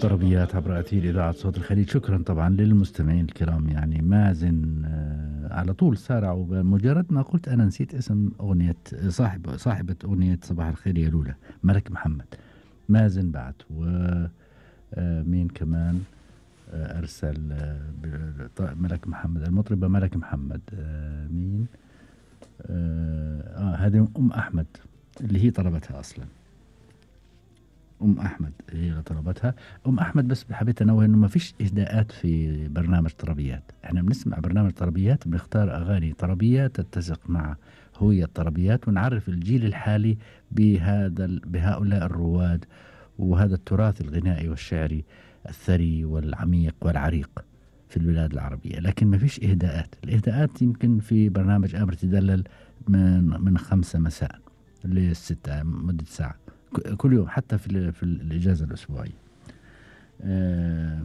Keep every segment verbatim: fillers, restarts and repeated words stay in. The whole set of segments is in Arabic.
طربيات عبر أثير إذاعة صوت الخليج. شكرا طبعا للمستمعين الكرام. يعني مازن آه، على طول سارعوا بمجرد ما قلت أنا نسيت اسم أغنية صاحب صاحبة أغنية صباح الخير يا لولا، ملك محمد. مازن بعد، ومين كمان آه، أرسل آه، ب- ط- ملك محمد، المطربة ملك محمد. آه، مين آه آه، هذه أم أحمد اللي هي طلبتها أصلا. أم أحمد هي اللي طلبتها. أم أحمد، بس حبيت أنوه إنه ما فيش إهداءات في برنامج طربيات. إحنا بنسمع برنامج طربيات، بنختار أغاني طربية تتسق مع هوية الطربيات، ونعرف الجيل الحالي بهذا ال- بهؤلاء الرواد وهذا التراث الغنائي والشعري الثري والعميق والعريق في البلاد العربية. لكن ما فيش إهداءات. الإهداءات يمكن في برنامج آمر تدلل من من خمسة مساء للستة، مدة ساعة ك- كل يوم، حتى في ال- في الإجازة الأسبوعية. آه،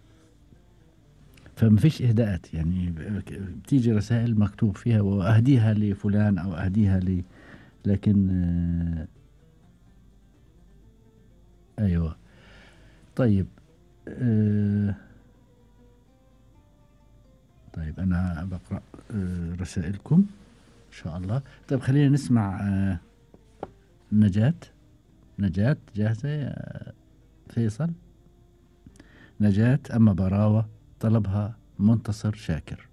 فما فيش إهداءات. يعني ب- ك- بتيجي رسائل مكتوب فيها وأهديها لفلان أو أهديها لي. لكن آه، أيوة. طيب. آه، طيب أنا بقرأ آه، رسائلكم إن شاء الله. طيب خلينا نسمع آه، نجاة. نجاة جاهزة يا فيصل؟ نجاة أما براوة طلبها منتصر شاكر.